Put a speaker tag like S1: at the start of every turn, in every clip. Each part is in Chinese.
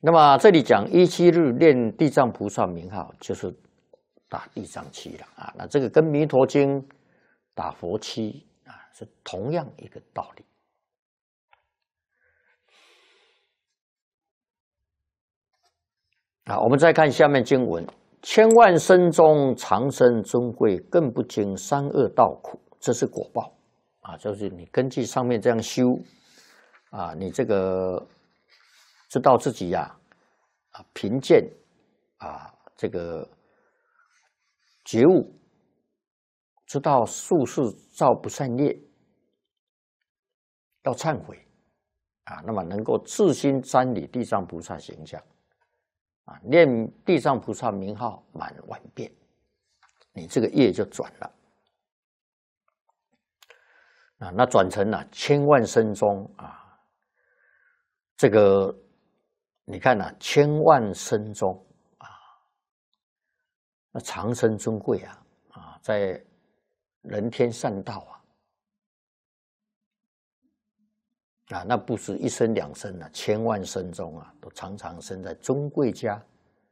S1: 那么这里讲17日念地藏菩萨名号，就是打地藏七了啊。那这个跟弥陀经打佛七啊是同样一个道理。啊，我们再看下面经文：千万生中长生尊贵，更不经三恶道苦。这是果报啊，就是你根据上面这样修啊，你这个知道自己呀贫贱啊，这个觉悟，知道术士造不善业，要忏悔啊，那么能够自心瞻礼地藏菩萨形象啊，念地藏菩萨名号满万遍，你这个业就转了啊，那转成了千万生中啊，这个你看啊，千万生中啊，那长生尊贵啊，在人天善道啊，那不是一生两生啊，千万生中啊，都常常生在尊贵家。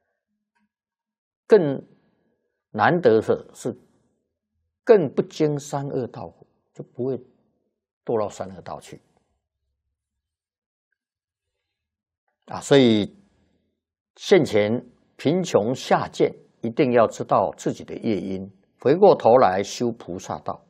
S1: 更难得的是，更不经三恶道苦，就不会堕到三恶道去啊。所以现前贫穷下贱，一定要知道自己的业因，回过头来修菩萨道。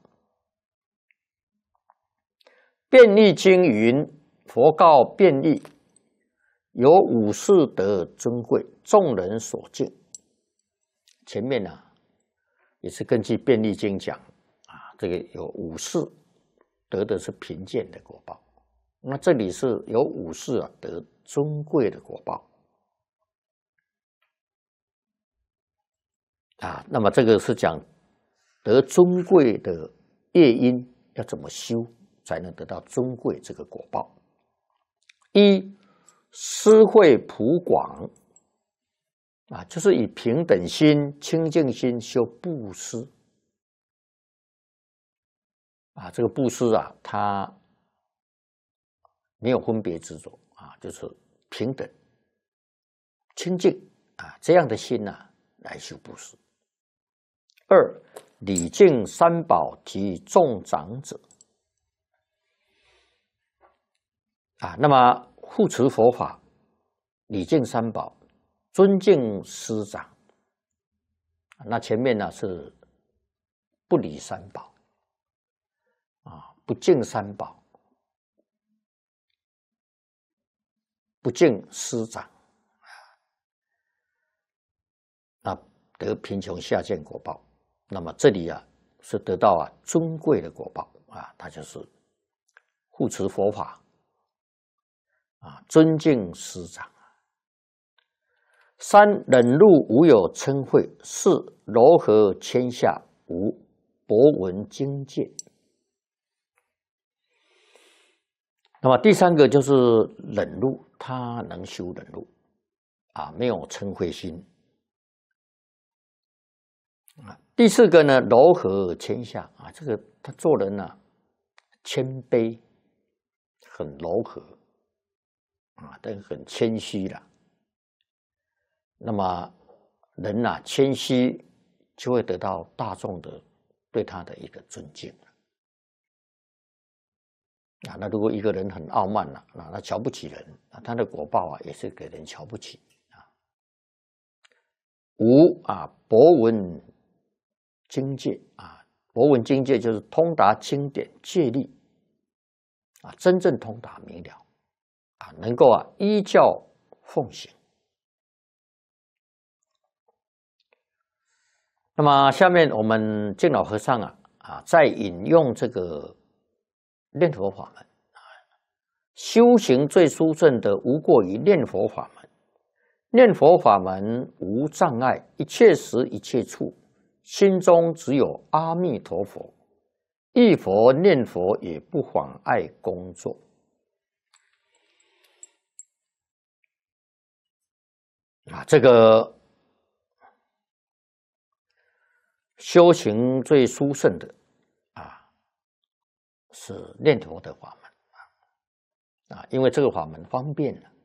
S1: 便利经云：佛告便利，有五事德尊贵，众人所敬。前面也是根据便利经讲啊，这个有五事得的是贫贱的果报，那这里是有五事得尊贵的果报啊。那么这个是讲得尊贵的业因要怎么修，才能得到尊贵这个果报。一，施惠普广啊，就是以平等心、清净心修布施啊。这个布施它没有分别执着啊，就是平等、清净啊，这样的心来修布施。二，礼敬三宝及众长者啊，那么护持佛法，礼敬三宝，尊敬师长。那前面是不理三宝啊，不敬三宝，不敬师长啊，得贫穷下贱果报。那么这里是得到尊贵的果报啊，它就是护持佛法啊，尊敬师长。三，忍辱无有嗔恚；四，柔和谦下无博闻经戒。那么第三个就是忍辱，他能修忍辱啊，没有嗔恚心啊。第四个呢，柔和谦下啊，这个他做人谦卑，很柔和啊，但很谦虚了。那么人谦虚，就会得到大众的对他的一个尊敬啊。那如果一个人很傲慢他瞧不起人他的果报也是给人瞧不起啊。五博闻经戒啊，博闻经戒就是通达经典戒律啊，真正通达明了啊，能够依教奉行。那么下面我们净老和尚在引用这个念佛法门修行最殊胜的无过于念佛法门。念佛法门无障碍，一切时一切处，心中只有阿弥陀佛，忆佛念佛也不妨碍工作这个修行最殊胜的是念佛的法门因为这个法门方便了